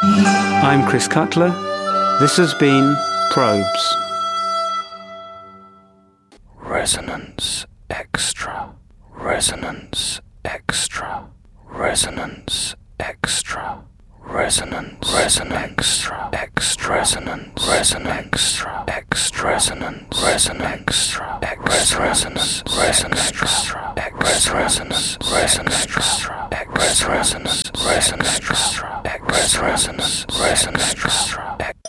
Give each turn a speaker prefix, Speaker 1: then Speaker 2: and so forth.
Speaker 1: I'm Chris Cutler. This has been Probes.
Speaker 2: Resonance Extra. Resonance Extra. Resonance Extra. Resonance extra extra resonance extra extra resonance extra extra resonance extra extra resonance extra extra resonance extra extra resonance extra